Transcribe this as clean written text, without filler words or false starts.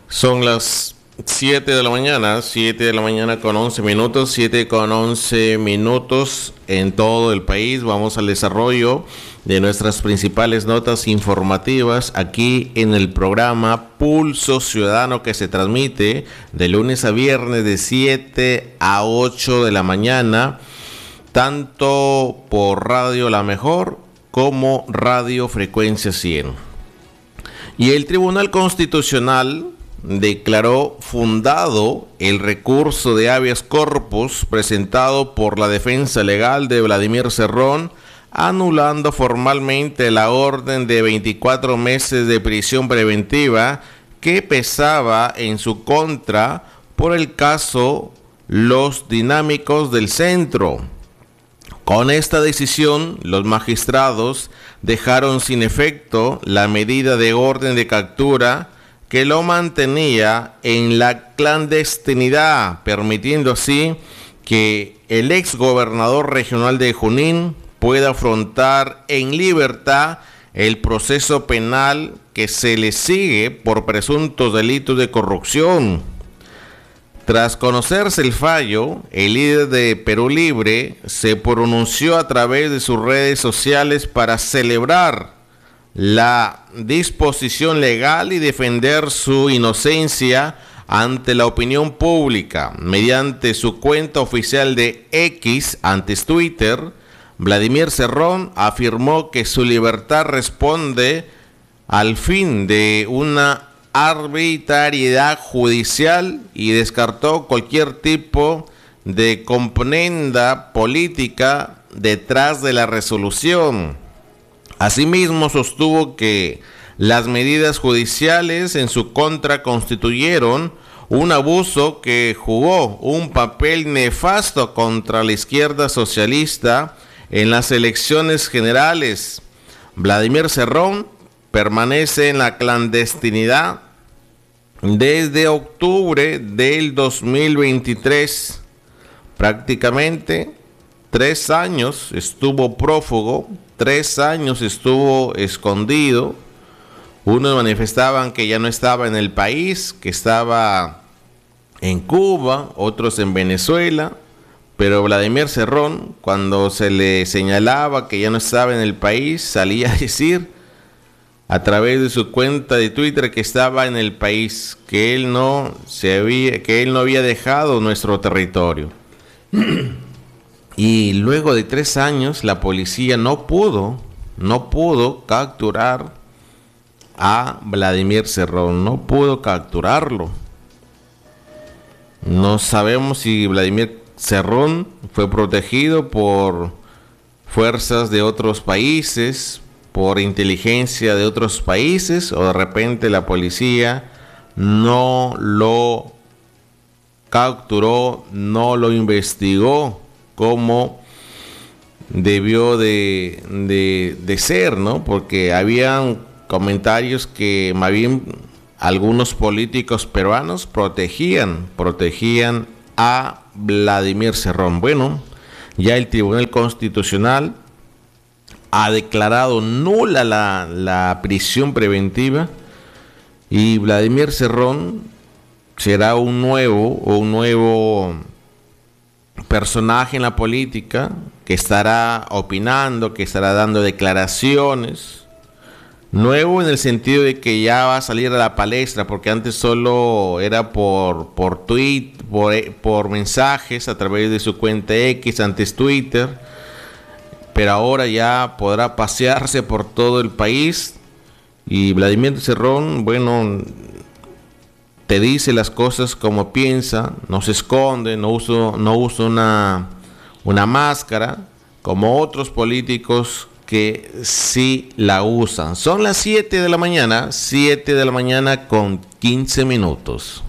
Son las 7 de la mañana, 7 de la mañana con 11 minutos, 7 con 11 minutos en todo el país. Vamos al desarrollo de nuestras principales notas informativas aquí en el programa Pulso Ciudadano, que se transmite de lunes a viernes de 7 a 8 de la mañana, tanto por Radio La Mejor como Radio Frecuencia 100. Y el Tribunal Constitucional declaró fundado el recurso de habeas corpus presentado por la defensa legal de Vladimir Cerrón, anulando formalmente la orden de 24 meses de prisión preventiva que pesaba en su contra por el caso Los Dinámicos del Centro. Con esta decisión, los magistrados dejaron sin efecto la medida de orden de captura que lo mantenía en la clandestinidad, permitiendo así que el ex gobernador regional de Junín pueda afrontar en libertad el proceso penal que se le sigue por presuntos delitos de corrupción. Tras conocerse el fallo, el líder de Perú Libre se pronunció a través de sus redes sociales para celebrar la disposición legal y defender su inocencia ante la opinión pública. Mediante su cuenta oficial de X, antes Twitter, Vladimir Cerrón afirmó que su libertad responde al fin de una arbitrariedad judicial y descartó cualquier tipo de componenda política detrás de la resolución. Asimismo, sostuvo que las medidas judiciales en su contra constituyeron un abuso que jugó un papel nefasto contra la izquierda socialista en las elecciones generales. Vladimir Cerrón permanece en la clandestinidad desde octubre del 2023. Prácticamente 3 años estuvo prófugo, 3 años estuvo escondido. Unos manifestaban que ya no estaba en el país, que estaba en Cuba, otros en Venezuela. Pero Vladimir Cerrón, cuando se le señalaba que ya no estaba en el país, salía a decir a través de su cuenta de Twitter que estaba en el país, que él no había dejado nuestro territorio. Y luego de 3 años la policía no pudo capturar a Vladimir Cerrón, no pudo capturarlo. No sabemos si Vladimir Cerrón fue protegido por fuerzas de otros países, por inteligencia de otros países, o de repente la policía no lo capturó, no lo investigó como debió de ser, ¿no? Porque habían comentarios que más bien algunos políticos peruanos protegían a Vladimir Cerrón. Bueno, ya el Tribunal Constitucional ha declarado nula la prisión preventiva y Vladimir Cerrón será un nuevo personaje en la política que estará opinando, que estará dando declaraciones. Nuevo en el sentido de que ya va a salir a la palestra, porque antes solo era por tweet, por mensajes a través de su cuenta X, antes Twitter, pero ahora ya podrá pasearse por todo el país. Y Vladimir Cerrón, bueno, te dice las cosas como piensa, no se esconde, no usa una máscara, como otros políticos que sí la usan. Son las 7 de la mañana, 7 de la mañana con 15 minutos.